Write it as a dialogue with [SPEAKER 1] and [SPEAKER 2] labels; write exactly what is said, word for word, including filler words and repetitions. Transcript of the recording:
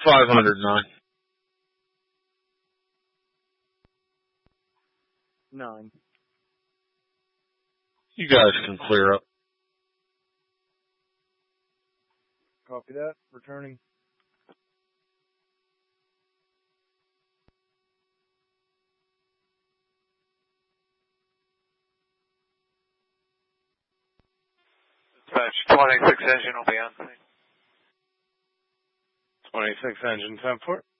[SPEAKER 1] five hundred nine.
[SPEAKER 2] Nine.
[SPEAKER 1] You guys can clear up.
[SPEAKER 2] Copy that. Returning.
[SPEAKER 3] Dispatch, twenty-six engine will be on scene.
[SPEAKER 4] twenty-six engine, ten four.